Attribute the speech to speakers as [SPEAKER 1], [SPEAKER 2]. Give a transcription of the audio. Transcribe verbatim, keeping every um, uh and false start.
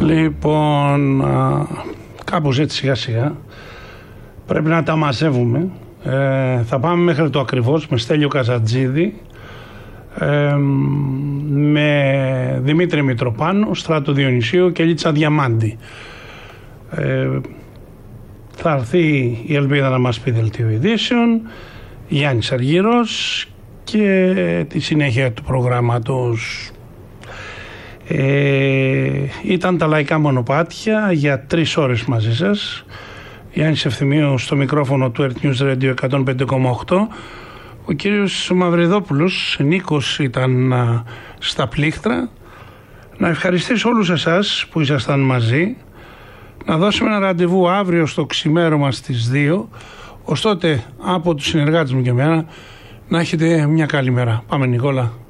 [SPEAKER 1] Λοιπόν, α, κάπως έτσι σιγά σιγά πρέπει να τα μαζεύουμε. Ε, θα πάμε μέχρι το ακριβώς με Στέλιο Καζατζίδη, ε, με Δημήτρη Μητροπάνο, Στράτο Διονυσίου και Λίτσα Διαμάντη. Ε, θα έρθει η Ελπίδα να μας πει δελτίο ειδήσεων, Γιάννης Αργύρος και τη συνέχεια του προγράμματος. Ε, ήταν τα λαϊκά μονοπάτια για τρεις ώρες μαζί σας. Γιάννης Ευθυμίου στο μικρόφωνο του Earth News Radio εκατόν πέντε κόμμα οκτώ. Ο κύριος Μαυριδόπουλος Νίκος ήταν α, στα πλήκτρα. Να ευχαριστήσω όλους εσάς που ήσασταν μαζί. Να δώσουμε ένα ραντεβού αύριο στο ξημέρωμα στις δύο. Ως τότε από τους συνεργάτες μου και εμένα να έχετε μια καλή μέρα. Πάμε Νικόλα.